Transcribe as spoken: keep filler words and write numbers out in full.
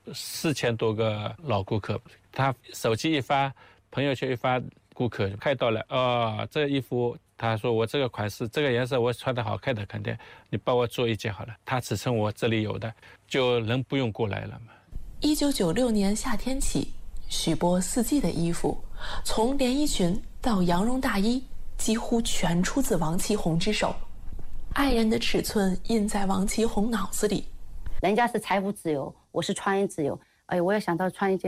四千多个老顾客，他手机一发，朋友圈一发，顾客看到了，哦，这衣服，他说我这个款式，这个颜色我穿的好看的，肯定你帮我做一件好了，它尺寸我这里有的，就人不用过来了嘛。 一九九六年夏天起，许波四季的衣服，从连衣裙到羊绒大衣，几乎全出自王其宏之手。爱人的尺寸印在王其宏脑子里。 人家是财务自由，我是穿衣自由。哎，我也想到穿一件